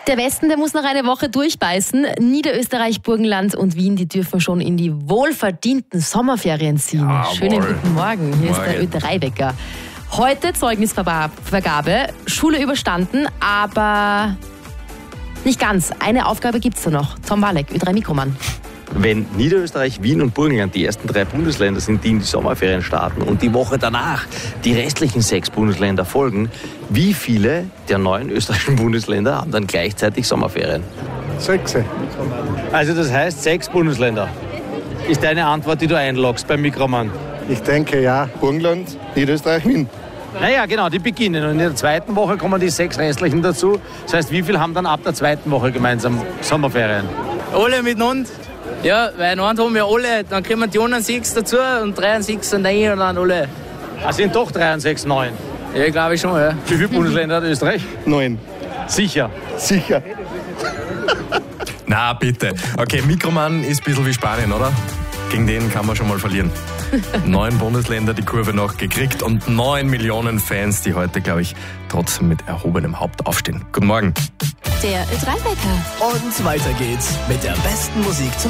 Der Westen, der muss noch eine Woche durchbeißen. Niederösterreich, Burgenland und Wien, die dürfen schon in die wohlverdienten Sommerferien ziehen. Jawohl. Schönen guten Morgen. Hier ist der Ö3-Wecker. Heute Zeugnisvergabe. Schule überstanden, aber nicht ganz. Eine Aufgabe gibt's da noch. Tom Walek, Ö3-Mikromann. Wenn Niederösterreich, Wien und Burgenland die ersten 3 Bundesländer sind, die in die Sommerferien starten und die Woche danach die restlichen 6 Bundesländer folgen, wie viele der 9 österreichischen Bundesländer haben dann gleichzeitig Sommerferien? 6. Also das heißt 6 Bundesländer. Ist deine Antwort, die du einloggst beim Mikromann? Ich denke ja. Burgenland, Niederösterreich, Wien. Naja, genau, die beginnen. Und in der zweiten Woche kommen die 6 restlichen dazu. Das heißt, wie viel haben dann ab der zweiten Woche gemeinsam Sommerferien? Alle miteinander. Ja, weil in einem haben wir alle, dann kommen die anderen 6 dazu und 3 und 6 und 9 und dann alle. Also sind doch 3 und 6, 9. Ja, ich glaube schon, ja. Wie viele Bundesländer hat Österreich? 9. Sicher. Sicher. Na bitte. Okay, Mikromann ist ein bisschen wie Spanien, oder? Gegen den kann man schon mal verlieren. 9 Bundesländer die Kurve noch gekriegt und 9 Millionen Fans, die heute, glaube ich, trotzdem mit erhobenem Haupt aufstehen. Guten Morgen. Der Ö3-Wecker. Und weiter geht's mit der besten Musik zum